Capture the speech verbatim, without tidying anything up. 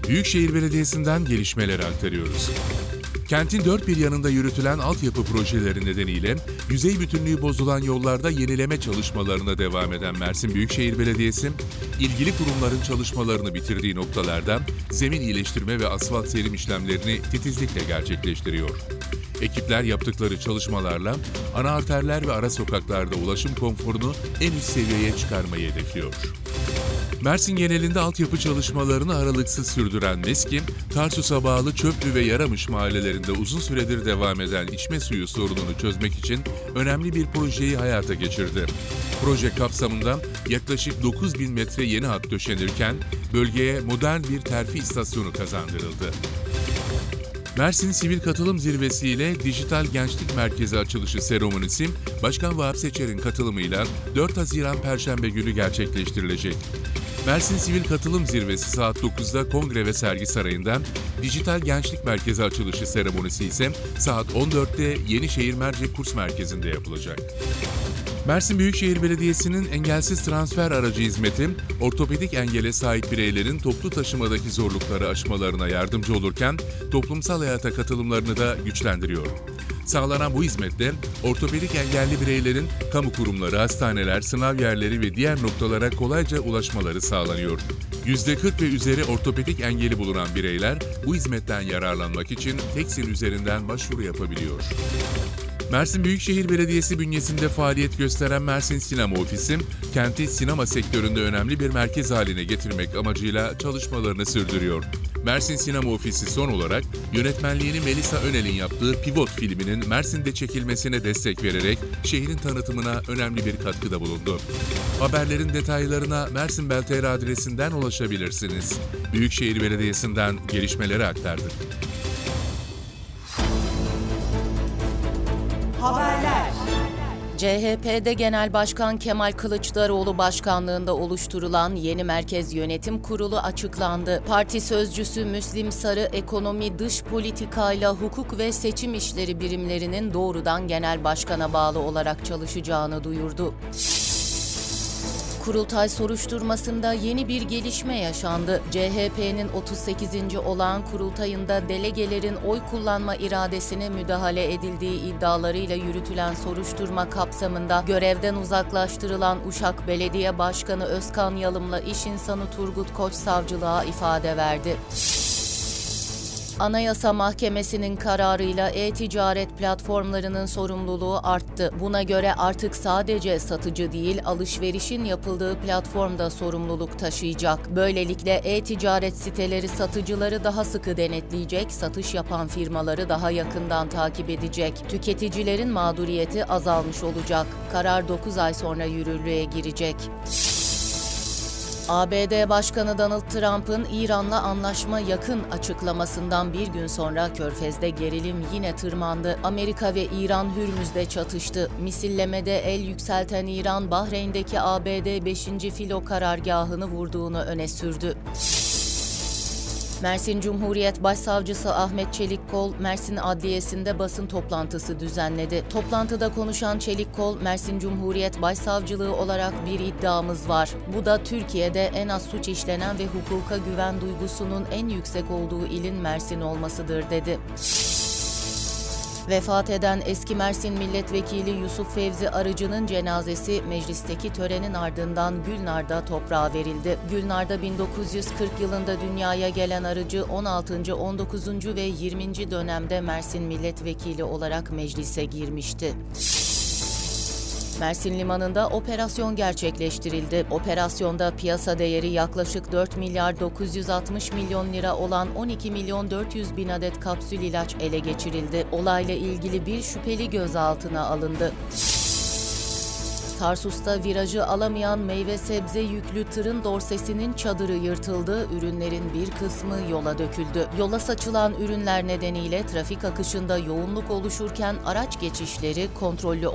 Büyükşehir Belediyesi'nden gelişmeleri aktarıyoruz. Kentin dört bir yanında yürütülen altyapı projeleri nedeniyle yüzey bütünlüğü bozulan yollarda yenileme çalışmalarına devam eden Mersin Büyükşehir Belediyesi, ilgili kurumların çalışmalarını bitirdiği noktalarda zemin iyileştirme ve asfalt serim işlemlerini titizlikle gerçekleştiriyor. Ekipler yaptıkları çalışmalarla ana arterler ve ara sokaklarda ulaşım konforunu en üst seviyeye çıkarmayı hedefliyor. Mersin genelinde altyapı çalışmalarını aralıksız sürdüren MESKİ, Tarsus'a bağlı Çöplü ve Yaramış mahallelerinde uzun süredir devam eden içme suyu sorununu çözmek için önemli bir projeyi hayata geçirdi. Proje kapsamında yaklaşık dokuz bin metre yeni hat döşenirken bölgeye modern bir terfi istasyonu kazandırıldı. Mersin Sivil Katılım Zirvesi ile Dijital Gençlik Merkezi açılışı seremonisi, Başkan Vahap Seçer'in katılımıyla dört Haziran Perşembe günü gerçekleştirilecek. Mersin Sivil Katılım Zirvesi saat dokuzda Kongre ve Sergi Sarayı'nda, Dijital Gençlik Merkezi açılışı seremonisi ise saat on dörtte Yenişehir Mercek Kurs Merkezi'nde yapılacak. Mersin Büyükşehir Belediyesi'nin engelsiz transfer aracı hizmeti, ortopedik engele sahip bireylerin toplu taşımadaki zorlukları aşmalarına yardımcı olurken, toplumsal hayata katılımlarını da güçlendiriyor. Sağlanan bu hizmette, ortopedik engelli bireylerin kamu kurumları, hastaneler, sınav yerleri ve diğer noktalara kolayca ulaşmaları sağlanıyor. yüzde kırk ve üzeri ortopedik engeli bulunan bireyler bu hizmetten yararlanmak için Teksin üzerinden başvuru yapabiliyor. Mersin Büyükşehir Belediyesi bünyesinde faaliyet gösteren Mersin Sinema Ofisi, kenti sinema sektöründe önemli bir merkez haline getirmek amacıyla çalışmalarını sürdürüyor. Mersin Sinema Ofisi son olarak yönetmenliğini Melisa Önel'in yaptığı Pivot filminin Mersin'de çekilmesine destek vererek şehrin tanıtımına önemli bir katkıda bulundu. Haberlerin detaylarına Mersin Bel nokta tr adresinden ulaşabilirsiniz. Büyükşehir Belediyesi'nden gelişmeleri aktardık. Haberler. C H P'de Genel Başkan Kemal Kılıçdaroğlu başkanlığında oluşturulan yeni Merkez Yönetim Kurulu açıklandı. Parti sözcüsü Müslim Sarı, ekonomi, dış politikayla hukuk ve seçim işleri birimlerinin doğrudan Genel Başkan'a bağlı olarak çalışacağını duyurdu. Kurultay soruşturmasında yeni bir gelişme yaşandı. C H P'nin otuz sekizinci olağan kurultayında delegelerin oy kullanma iradesine müdahale edildiği iddialarıyla yürütülen soruşturma kapsamında görevden uzaklaştırılan Uşak Belediye Başkanı Özkan Yalım'la iş insanı Turgut Koç savcılığa ifade verdi. Anayasa Mahkemesi'nin kararıyla e-ticaret platformlarının sorumluluğu arttı. Buna göre artık sadece satıcı değil, alışverişin yapıldığı platformda sorumluluk taşıyacak. Böylelikle e-ticaret siteleri satıcıları daha sıkı denetleyecek, satış yapan firmaları daha yakından takip edecek. Tüketicilerin mağduriyeti azalmış olacak. Karar dokuz ay sonra yürürlüğe girecek. A B D Başkanı Donald Trump'ın İran'la anlaşma yakın açıklamasından bir gün sonra Körfez'de gerilim yine tırmandı. Amerika ve İran Hürmüz'de çatıştı. Misillemede el yükselten İran, Bahreyn'deki A B D beşinci filo karargahını vurduğunu öne sürdü. Mersin Cumhuriyet Başsavcısı Ahmet Çelikkol, Mersin Adliyesi'nde basın toplantısı düzenledi. Toplantıda konuşan Çelikkol, Mersin Cumhuriyet Başsavcılığı olarak bir iddiamız var. Bu da Türkiye'de en az suç işlenen ve hukuka güven duygusunun en yüksek olduğu ilin Mersin olmasıdır dedi. Vefat eden eski Mersin Milletvekili Yusuf Fevzi Arıcı'nın cenazesi meclisteki törenin ardından Gülnar'da toprağa verildi. Gülnar'da bin dokuz yüz kırk yılında dünyaya gelen Arıcı on altıncı, on dokuzuncu ve yirminci dönemde Mersin Milletvekili olarak meclise girmişti. Mersin Limanı'nda operasyon gerçekleştirildi. Operasyonda piyasa değeri yaklaşık dört milyar dokuz yüz altmış milyon lira olan on iki milyon dört yüz bin adet kapsül ilaç ele geçirildi. Olayla ilgili bir şüpheli gözaltına alındı. Tarsus'ta virajı alamayan meyve sebze yüklü tırın dorsesinin çadırı yırtıldı, ürünlerin bir kısmı yola döküldü. Yola saçılan ürünler nedeniyle trafik akışında yoğunluk oluşurken araç geçişleri kontrollü